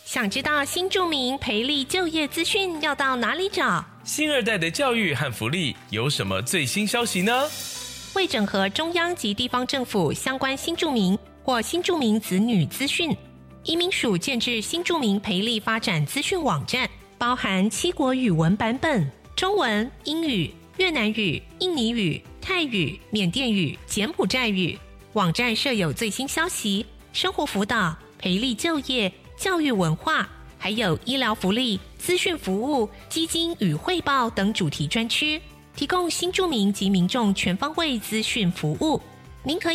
想知道新住民培力就业资讯要到哪里找？ 新二代的教育和福利有什么最新消息呢？ 为整合中央及地方政府相关新住民或新住民子女资讯，移民署建置新住民培力发展资讯网站，包含7国语文版本，中文、英语、越南语、印尼语、泰语、缅甸语、柬埔寨语。网站设有最新消息、生活辅导、培力就业、教育文化，还有医疗福利、资讯服务、基金与汇报等主题专区，提供新住民及民众全方位资讯服务。您可以